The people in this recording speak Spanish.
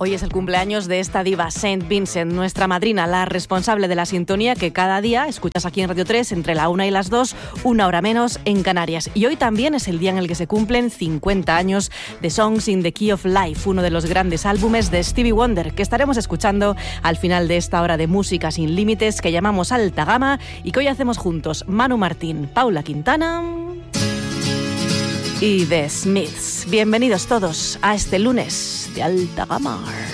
Hoy es el cumpleaños de esta diva Saint Vincent, nuestra madrina, la responsable de la sintonía que cada día escuchas aquí en Radio 3 entre la 1 y las 2, una hora menos en Canarias. Y hoy también es el día en el que se cumplen 50 años de Songs in the Key of Life, uno de los grandes álbumes de Stevie Wonder, que estaremos escuchando al final de esta hora de música sin límites que llamamos Alta Gama y que hoy hacemos juntos Manu Martín, Paula Quintana y The Smiths. Bienvenidos todos a este lunes de Alta Gama.